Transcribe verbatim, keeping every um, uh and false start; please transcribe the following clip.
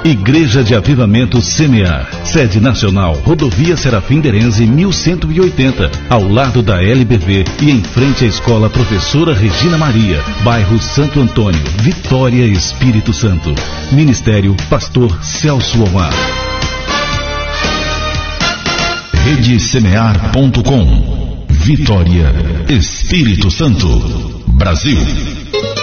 Igreja de Avivamento Semear. Sede nacional, Rodovia Serafim Derenze, mil cento e oitenta, ao lado da L B V e em frente à Escola Professora Regina Maria, bairro Santo Antônio, Vitória, Espírito Santo. Ministério Pastor Celso Omar. Rede Semear ponto com. Vitória, Espírito Santo, Brasil.